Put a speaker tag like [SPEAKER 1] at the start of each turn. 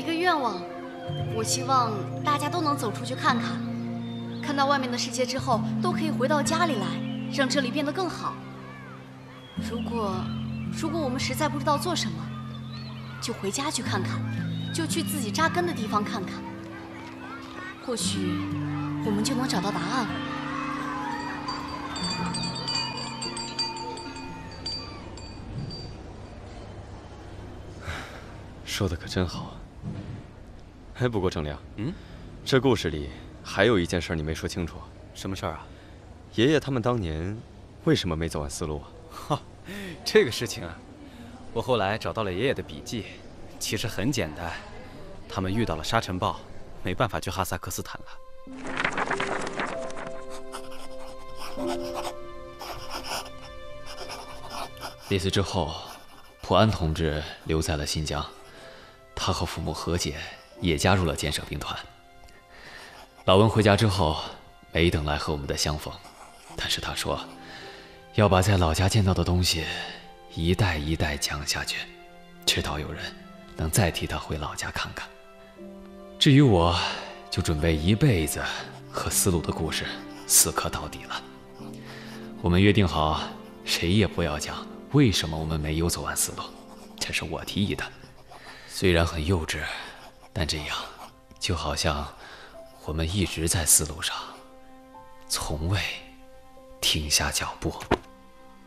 [SPEAKER 1] 个愿望，我希望大家都能走出去看看，看到外面的世界之后，都可以回到家里来，让这里变得更好。如果我们实在不知道做什么，就回家去看看，就去自己扎根的地方看看，或许我们就能找到答案了。
[SPEAKER 2] 说的可真好。哎，不过郑亮，这故事里还有一件事你没说清楚。
[SPEAKER 3] 什么事儿啊？
[SPEAKER 2] 爷爷他们当年为什么没走完丝路啊？
[SPEAKER 3] 哈，这个事情啊，我后来找到了爷爷的笔记，其实很简单，他们遇到了沙尘暴，没办法去哈萨克斯坦了。
[SPEAKER 4] 那次之后，普安同志留在了新疆，他和父母和解，也加入了建设兵团。老温回家之后，没等来和我们的相逢，但是他说，要把在老家见到的东西一代一代讲下去，直到有人能再替他回老家看看。至于我，就准备一辈子和丝路的故事死磕到底了。我们约定好，谁也不要讲为什么我们没有走完丝路，这是我提议的。虽然很幼稚，但这样就好像我们一直在丝路上，从未停下脚步。